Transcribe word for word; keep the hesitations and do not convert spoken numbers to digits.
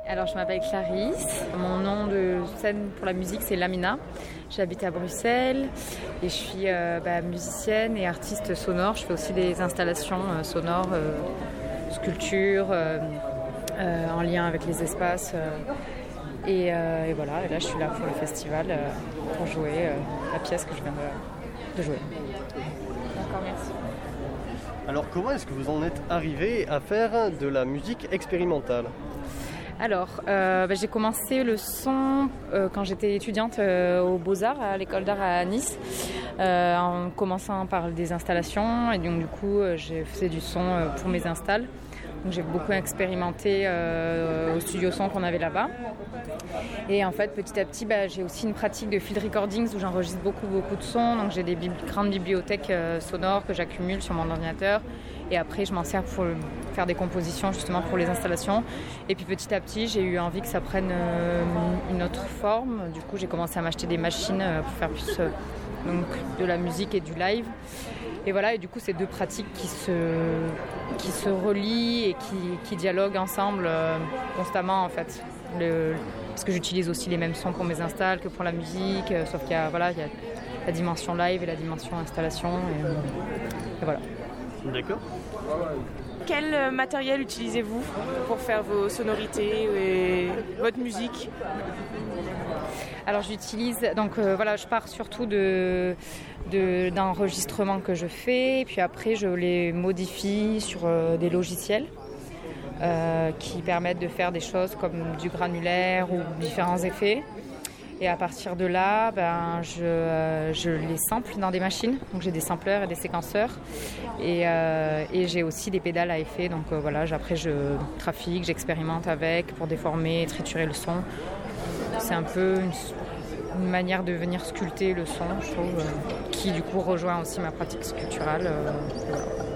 Alors je m'appelle Clarisse, mon nom de scène pour la musique c'est Lamina, j'habite à Bruxelles et je suis euh, bah, musicienne et artiste sonore, je fais aussi des installations euh, sonores, euh, sculptures, euh, euh, en lien avec les espaces euh, et, euh, et voilà, et là je suis là pour le festival euh, pour jouer euh, la pièce que je viens de, de jouer. D'accord, merci. Alors comment est-ce que vous en êtes arrivé à faire de la musique expérimentale ? Alors, euh, bah, j'ai commencé le son euh, quand j'étais étudiante euh, aux Beaux-Arts, à l'école d'art à Nice, euh, en commençant par des installations. Et donc, du coup, euh, j'ai fait du son euh, pour mes installs. Donc, j'ai beaucoup expérimenté euh, au studio son qu'on avait là-bas. Et en fait, petit à petit, bah, j'ai aussi une pratique de field recordings où j'enregistre beaucoup, beaucoup de sons. Donc, j'ai des bibli- grandes bibliothèques euh, sonores que j'accumule sur mon ordinateur. Et après, je m'en sers pour faire des compositions justement pour les installations. Et puis petit à petit, j'ai eu envie que ça prenne euh, une autre forme. Du coup, j'ai commencé à m'acheter des machines euh, pour faire plus euh, donc, de la musique et du live. Et voilà, et du coup, c'est deux pratiques qui se, qui se relient et qui, qui dialoguent ensemble euh, constamment en fait. Le, parce que j'utilise aussi les mêmes sons pour mes installs que pour la musique, euh, sauf qu'il y a, voilà, il y a la dimension live et la dimension installation. Et, euh, et voilà. D'accord. Quel matériel utilisez-vous pour faire vos sonorités et votre musique ? Alors j'utilise, donc euh, voilà, je pars surtout de, de, d'enregistrements que je fais, et puis après je les modifie sur euh, des logiciels euh, qui permettent de faire des choses comme du granulaire ou différents effets. Et à partir de là, ben, je, euh, je les sample dans des machines. Donc j'ai des sampleurs et des séquenceurs. Et, euh, et j'ai aussi des pédales à effet. Donc euh, voilà, après je trafique, j'expérimente avec pour déformer, triturer le son. C'est un peu une, une manière de venir sculpter le son, je trouve, euh, qui du coup rejoint aussi ma pratique sculpturale. Euh, voilà.